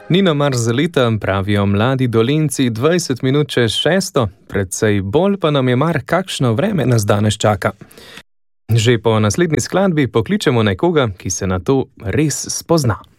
Ni nam mar za leta, pravijo mladi Dolenjci 20 minut čez 6, precej bolj pa nam je mar, kakšno vreme nas danes čaka. Že po naslednji skladbi pokličemo nekoga, ki se na to res spozna.